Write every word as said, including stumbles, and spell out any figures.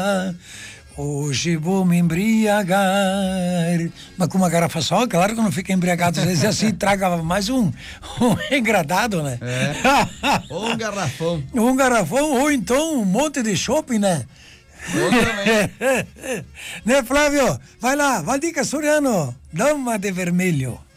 Hoje vou me embriagar. Mas com uma garrafa só, claro que não fica embriagado. Às vezes assim traga mais um, um engradado, né? É. Ou um garrafão. Um garrafão, ou então um monte de chopp, né? Né, Flávio? Vai lá, Valdir Castoriano, dama de vermelho.